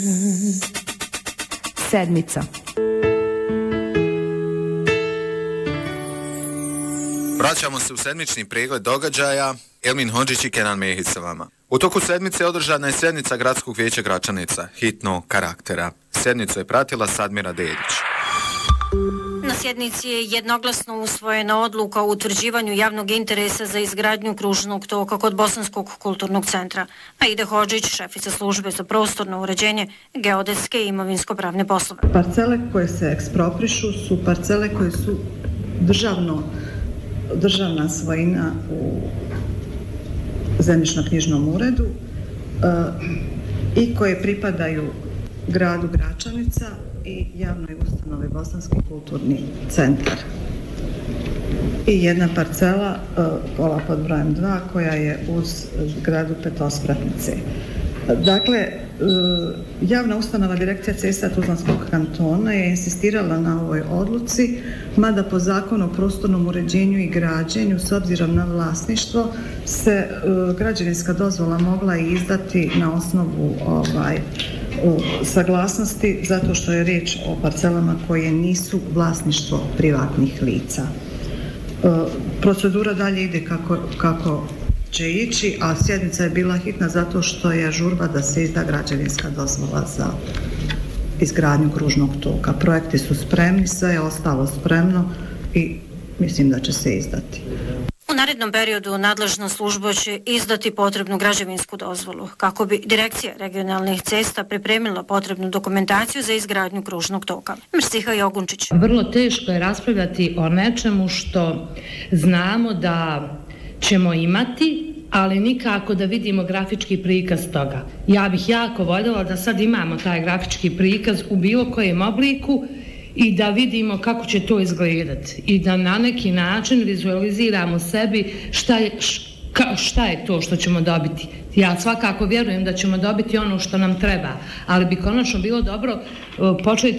Sedmica. Vraćamo se u sedmični pregled događaja. Elmin Hodžić i Kenan Mehić sa vama. U toku sedmice održana je sjednica Gradskog vijeća Gračanica, hitnog karaktera. Sjednicu je pratila Sadmira Dedić. Na sjednici je jednoglasno usvojena odluka o utvrđivanju javnog interesa za izgradnju kružnog toka kod Bosanskog kulturnog centra. Aida Hodžić, šefica službe za prostorno uređenje, geodetske i imovinsko-pravne poslove. Parcele koje se eksproprišu su parcele koje su državna svojina u zemljišno-knjižnom uredu i koje pripadaju gradu Gračanica i javnoj ustanovi Bosanski kulturni centar. I jedna parcela, ova pod brojem 2, koja je uz gradu Petospratnice. Dakle, javna ustanova Direkcija cesta Tuzlanskog kantona je insistirala na ovoj odluci, mada po zakonu o prostornom uređenju i građenju, s obzirom na vlasništvo, se građevinska dozvola mogla izdati na osnovu saglasnosti, zato što je riječ o parcelama koje nisu vlasništvo privatnih lica. Procedura dalje ide kako će ići, a sjednica je bila hitna zato što je žurba da se izda građevinska dozvola za izgradnju kružnog toka. Projekti su spremni, sve je ostalo spremno i mislim da će se izdati. U narednom periodu nadležna služba će izdati potrebnu građevinsku dozvolu kako bi Direkcija regionalnih cesta pripremila potrebnu dokumentaciju za izgradnju kružnog toka. Mrsiha Jogunčić. Vrlo teško je raspravljati o nečemu što znamo da ćemo imati, ali nikako da vidimo grafički prikaz toga. Ja bih jako voljela da sad imamo taj grafički prikaz u bilo kojem obliku i da vidimo kako će to izgledati i da na neki način vizualiziramo sebi šta je to što ćemo dobiti. Ja svakako vjerujem da ćemo dobiti ono što nam treba, ali bi konačno bilo dobro početi